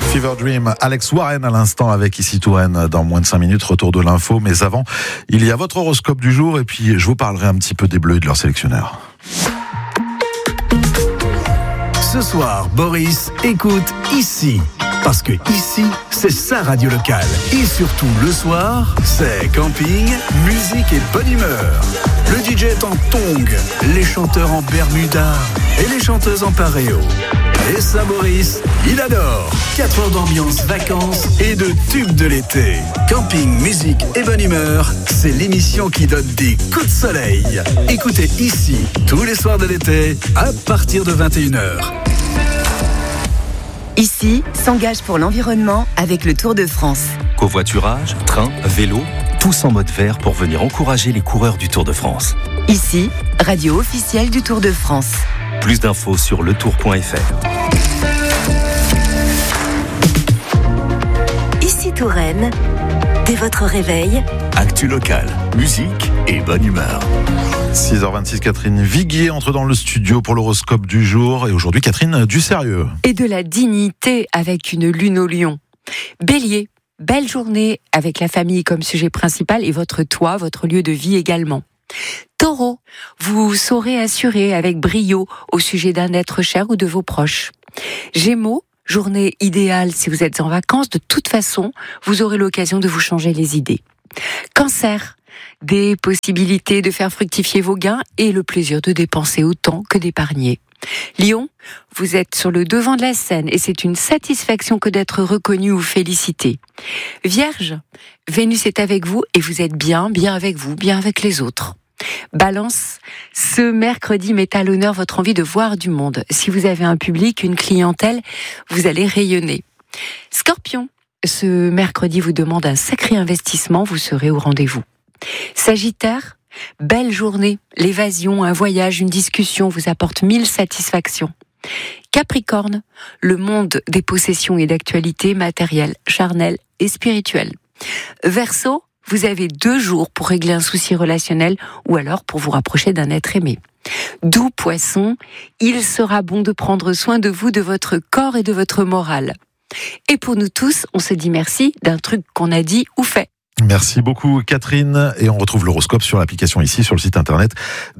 Fever Dream, Alex Warren à l'instant avec Ici Touraine dans moins de 5 minutes, retour de l'info. Mais avant, il y a votre horoscope du jour et puis je vous parlerai un petit peu des Bleus et de leur sélectionneur. Ce soir, Boris écoute Ici. Parce que ici, c'est sa radio locale. Et surtout, le soir, c'est camping, musique et bonne humeur. Le DJ est en tongs, les chanteurs en bermuda et les chanteuses en paréo. Et ça, Boris, il adore. 4 heures d'ambiance, vacances et de tubes de l'été. Camping, musique et bonne humeur, c'est l'émission qui donne des coups de soleil. Écoutez Ici, tous les soirs de l'été, à partir de 21h. Ici, s'engage pour l'environnement avec le Tour de France. Covoiturage, train, vélo, tous en mode vert pour venir encourager les coureurs du Tour de France. Ici, radio officielle du Tour de France. Plus d'infos sur letour.fr. Ici Touraine, dès votre réveil, Actu locale, musique et bonne humeur. 6h26, Catherine Viguier entre dans le studio pour l'horoscope du jour. Et aujourd'hui, Catherine, du sérieux. Et de la dignité avec une lune au lion. Bélier, belle journée avec la famille comme sujet principal et votre toit, votre lieu de vie également. Taureau, vous saurez assurer avec brio au sujet d'un être cher ou de vos proches. Gémeaux, journée idéale si vous êtes en vacances. De toute façon, vous aurez l'occasion de vous changer les idées. Cancer, des possibilités de faire fructifier vos gains et le plaisir de dépenser autant que d'épargner. Lion, vous êtes sur le devant de la scène et c'est une satisfaction que d'être reconnu ou félicité. Vierge, Vénus est avec vous et vous êtes bien avec vous, bien avec les autres. Balance, ce mercredi met à l'honneur votre envie de voir du monde. Si vous avez un public, une clientèle, vous allez rayonner. Scorpion, ce mercredi vous demande un sacré investissement, vous serez au rendez-vous. Sagittaire, belle journée, l'évasion, un voyage, une discussion vous apporte 1000 satisfactions. Capricorne, le monde des possessions et d'actualités matérielles, charnelles et spirituelles. Verseau, vous avez 2 jours pour régler un souci relationnel ou alors pour vous rapprocher d'un être aimé. Doux Poisson, il sera bon de prendre soin de vous, de votre corps et de votre morale. Et pour nous tous, on se dit merci d'un truc qu'on a dit ou fait. Merci beaucoup Catherine et on retrouve l'horoscope sur l'application Ici sur le site internet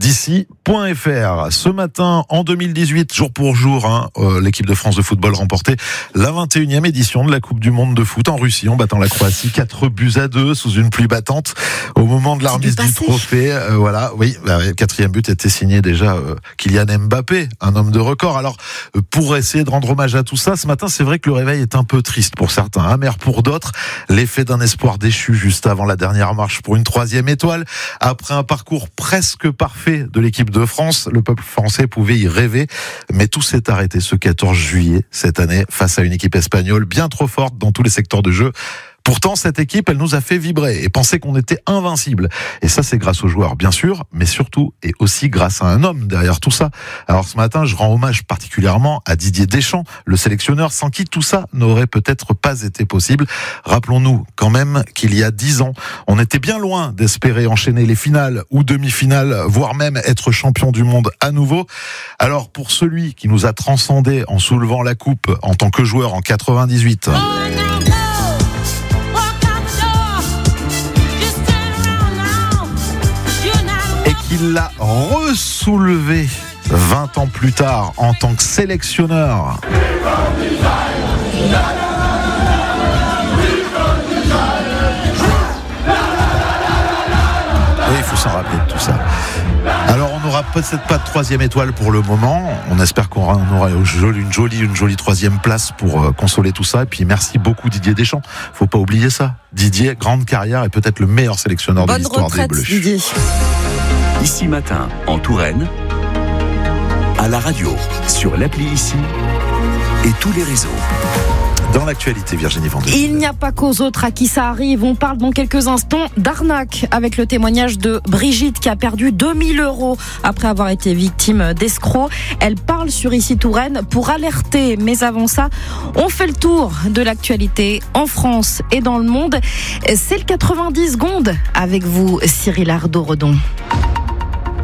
d'ici.fr. Ce matin en 2018, jour pour jour, l'équipe de France de football remportait la 21e édition de la Coupe du Monde de foot en Russie en battant la Croatie 4-2 sous une pluie battante au moment de la remise du trophée. Quatrième but était signé déjà Kylian Mbappé, un homme de record. Alors pour essayer de rendre hommage à tout ça, ce matin c'est vrai que le réveil est un peu triste pour certains, amer pour d'autres, l'effet d'un espoir déchu juste avant la dernière marche pour une 3e étoile. Après un parcours presque parfait de l'équipe de France, le peuple français pouvait y rêver. Mais tout s'est arrêté ce 14 juillet cette année face à une équipe espagnole bien trop forte dans tous les secteurs de jeu. Pourtant, cette équipe, elle nous a fait vibrer et penser qu'on était invincible. Et ça, c'est grâce aux joueurs, bien sûr, mais surtout et aussi grâce à un homme derrière tout ça. Alors ce matin, je rends hommage particulièrement à Didier Deschamps, le sélectionneur sans qui tout ça n'aurait peut-être pas été possible. Rappelons-nous quand même qu'il y a 10 ans, on était bien loin d'espérer enchaîner les finales ou demi-finales, voire même être champion du monde à nouveau. Alors pour celui qui nous a transcendés en soulevant la coupe en tant que joueur en 98... Il l'a ressoulevé 20 ans plus tard en tant que sélectionneur. Et il faut s'en rappeler de tout ça. Alors on n'aura peut-être pas de 3e étoile pour le moment. On espère qu'on aura une jolie 3e place pour consoler tout ça. Et puis merci beaucoup Didier Deschamps. Faut pas oublier ça. Didier, grande carrière et peut-être le meilleur sélectionneur de l'histoire des Bleus. Didier. Ici matin, en Touraine, à la radio, sur l'appli Ici et tous les réseaux. Dans l'actualité, Virginie Vendée. Il n'y a pas qu'aux autres à qui ça arrive. On parle dans quelques instants d'arnaque avec le témoignage de Brigitte qui a perdu 2000 € après avoir été victime d'escrocs. Elle parle sur Ici Touraine pour alerter. Mais avant ça, on fait le tour de l'actualité en France et dans le monde. C'est le 90 secondes avec vous, Cyril Ardo-Redon.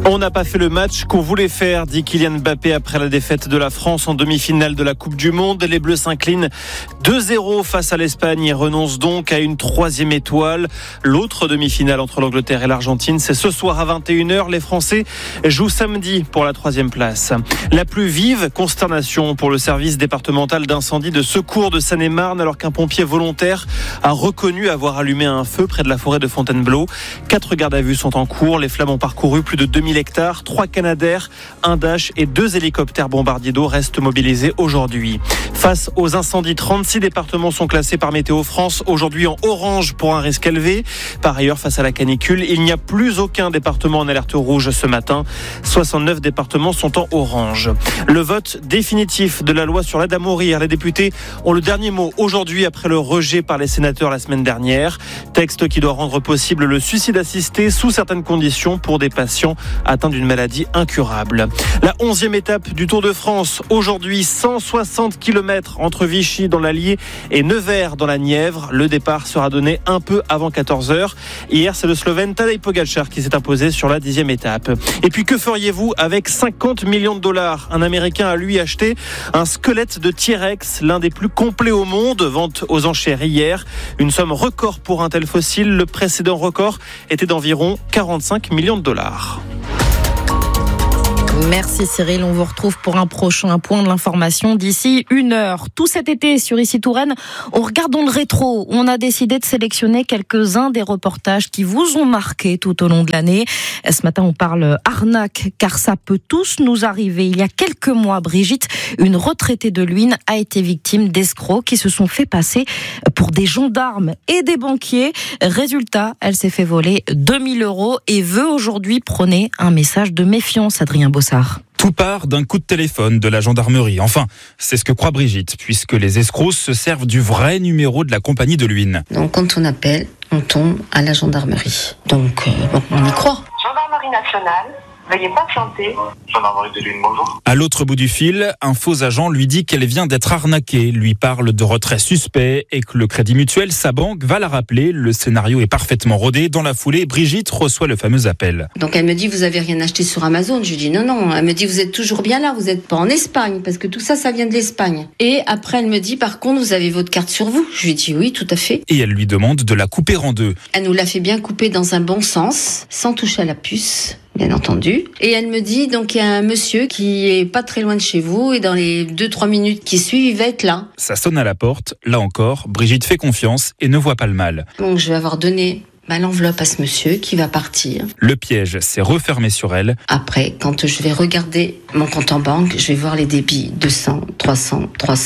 On n'a pas fait le match qu'on voulait faire, dit Kylian Mbappé après la défaite de la France en demi-finale de la Coupe du Monde. Les Bleus s'inclinent 2-0 face à l'Espagne et renoncent donc à une 3e étoile. L'autre demi-finale entre l'Angleterre et l'Argentine, c'est ce soir à 21h. Les Français jouent samedi pour la 3e place. La plus vive consternation pour le service départemental d'incendie de secours de Seine-et-Marne alors qu'un pompier volontaire a reconnu avoir allumé un feu près de la forêt de Fontainebleau. 4 gardes à vue sont en cours. Les flammes ont parcouru plus de 2000 hectares. 3 Canadair, un Dash et 2 hélicoptères bombardiers d'eau restent mobilisés aujourd'hui. Face aux incendies, 36 départements sont classés par Météo France aujourd'hui en orange pour un risque élevé. Par ailleurs, face à la canicule, il n'y a plus aucun département en alerte rouge ce matin. 69 départements sont en orange. Le vote définitif de la loi sur l'aide à mourir. Les députés ont le dernier mot aujourd'hui après le rejet par les sénateurs la semaine dernière. Texte qui doit rendre possible le suicide assisté sous certaines conditions pour des patients atteints d'une maladie incurable. La 11e étape du Tour de France. Aujourd'hui, 160 km entre Vichy dans l'Allier et Nevers dans la Nièvre. Le départ sera donné un peu avant 14h. Hier, c'est le Slovène Tadej Pogačar qui s'est imposé sur la 10e étape. Et puis, que feriez-vous avec 50 millions de dollars ? Un Américain a lui acheté un squelette de T-Rex, l'un des plus complets au monde. Vente aux enchères hier. Une somme record pour un tel fossile. Le précédent record était d'environ 45 millions de dollars. Merci Cyril, on vous retrouve pour un prochain point de l'information d'ici 1 heure. Tout cet été sur Ici Touraine, on regarde dans le rétro. On a décidé de sélectionner quelques-uns des reportages qui vous ont marqué tout au long de l'année. Ce matin, on parle arnaque, car ça peut tous nous arriver. Il y a quelques mois, Brigitte, une retraitée de Luynes, a été victime d'escrocs qui se sont fait passer pour des gendarmes et des banquiers. Résultat, elle s'est fait voler 2000 € et veut aujourd'hui prôner un message de méfiance, Adrien Bossard. Tout part d'un coup de téléphone de la gendarmerie. Enfin, c'est ce que croit Brigitte, puisque les escrocs se servent du vrai numéro de la compagnie de Luynes. Donc quand on appelle, on tombe à la gendarmerie. Donc on y croit. Gendarmerie nationale. Veuillez patienter. Gendarmerie de Luynes, bonjour. À l'autre bout du fil, un faux agent lui dit qu'elle vient d'être arnaquée, lui parle de retrait suspect et que le Crédit Mutuel, sa banque, va la rappeler. Le scénario est parfaitement rodé. Dans la foulée, Brigitte reçoit le fameux appel. Donc elle me dit, vous avez rien acheté sur Amazon ? Je lui dis non. Elle me dit, vous êtes toujours bien là, vous n'êtes pas en Espagne, parce que tout ça, ça vient de l'Espagne. Et après, elle me dit, par contre, vous avez votre carte sur vous ? Je lui dis oui, tout à fait. Et elle lui demande de la couper en deux. Elle nous l'a fait bien couper dans un bon sens, sans toucher à la puce. Bien entendu. Et elle me dit, donc il y a un monsieur qui est pas très loin de chez vous et dans les 2-3 minutes qui suivent, il va être là. Ça sonne à la porte. Là encore, Brigitte fait confiance et ne voit pas le mal. Donc je vais avoir donné l'enveloppe à ce monsieur qui va partir. Le piège s'est refermé sur elle. Après, quand je vais regarder mon compte en banque, je vais voir les débits. 200, 300,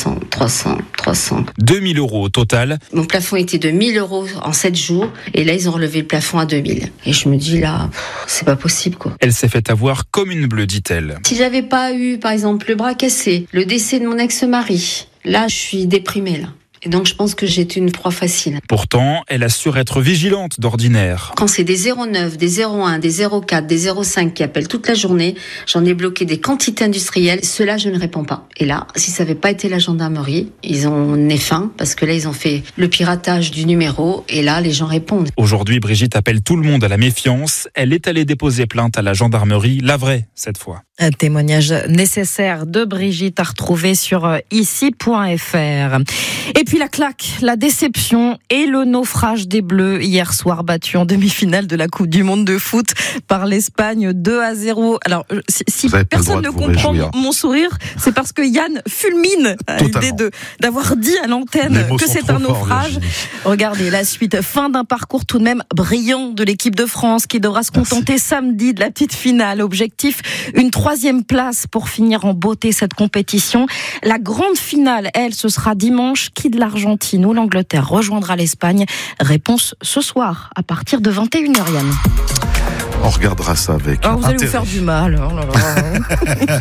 2000 € au total. Mon plafond était de 1000 € en 7 jours. Et là, ils ont relevé le plafond à 2000. Et je me dis là, c'est pas possible quoi. Elle s'est fait avoir comme une bleue, dit-elle. Si j'avais pas eu, par exemple, le bras cassé, le décès de mon ex-mari, là, je suis déprimée là. Et donc, je pense que j'étais une proie facile. Pourtant, elle assure être vigilante d'ordinaire. Quand c'est des 09, des 01, des 04, des 05 qui appellent toute la journée, j'en ai bloqué des quantités industrielles. Ceux-là, je ne réponds pas. Et là, si ça n'avait pas été la gendarmerie, ils ont nez fin, parce que là, ils ont fait le piratage du numéro. Et là, les gens répondent. Aujourd'hui, Brigitte appelle tout le monde à la méfiance. Elle est allée déposer plainte à la gendarmerie, la vraie, cette fois. Un témoignage nécessaire de Brigitte à retrouver sur ici.fr. Et puis la claque, la déception et le naufrage des Bleus hier soir battus en demi-finale de la Coupe du Monde de foot par l'Espagne 2-0. Alors si personne ne comprend mon sourire, c'est parce que Yann fulmine à l'idée d'avoir dit à l'antenne que c'est un naufrage. Regardez la suite, fin d'un parcours tout de même brillant de l'équipe de France qui devra se contenter samedi de la petite finale. Objectif, une 3e place pour finir en beauté cette compétition. La grande finale, elle, ce sera dimanche. Qui de l'Argentine ou l'Angleterre rejoindra l'Espagne ? Réponse ce soir, à partir de 21h, Yann. On regardera ça avec vous allez vous faire du mal. Oh là là.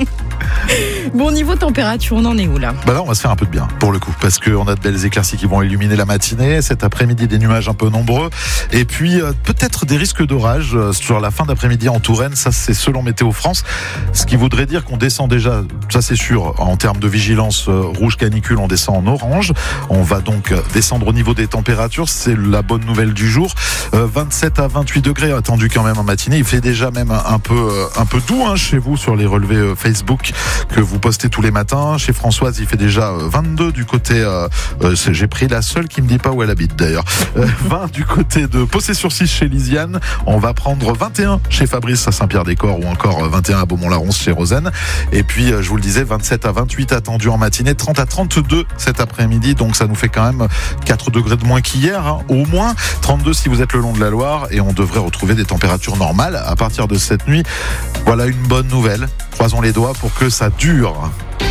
Bon, niveau température, on en est où là ? Là, on va se faire un peu de bien pour le coup, parce qu'on a de belles éclaircies qui vont illuminer la matinée. Cet après-midi, des nuages un peu nombreux. Et puis, peut-être des risques d'orage sur la fin d'après-midi en Touraine. Ça, c'est selon Météo France. Ce qui voudrait dire qu'on descend déjà, ça c'est sûr, en termes de vigilance rouge canicule, on descend en orange. On va donc descendre au niveau des températures. C'est la bonne nouvelle du jour. 27 à 28 degrés attendu quand même en matinée. Il fait déjà même un peu doux chez vous sur les relevés Facebook que vous postez tous les matins. Chez Françoise, il fait déjà 22 du côté... j'ai pris la seule qui me dit pas où elle habite d'ailleurs. 20 du côté de Possé-sur-Cisse chez Lisiane. On va prendre 21 chez Fabrice à Saint-Pierre-des-Corps ou encore 21 à Beaumont-la-Ronce chez Rosen. Et puis, je vous le disais, 27 à 28 attendus en matinée, 30 à 32 cet après-midi. Donc, ça nous fait quand même 4 degrés de moins qu'hier, au moins. 32 si vous êtes le long de la Loire. Et on devrait retrouver des températures normales à partir de cette nuit. Voilà une bonne nouvelle. Croisons les doigts pour que ça dure.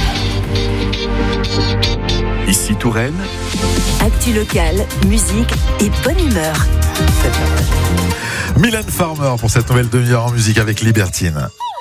Ici Touraine. Actu locale, musique et bonne humeur. Mylène Farmer pour cette nouvelle demi-heure en musique avec Libertine.